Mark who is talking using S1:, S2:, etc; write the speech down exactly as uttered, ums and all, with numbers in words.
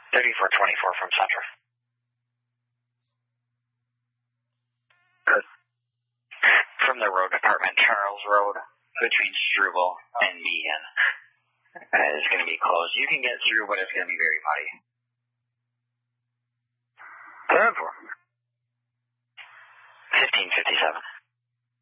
S1: thirty-four twenty-four from Central.
S2: Good.
S1: From the road department, Charles Road, between Struble and Meehan. Uh, it's going to be closed. You can get through, but it's going to be very muddy.
S2: ten four.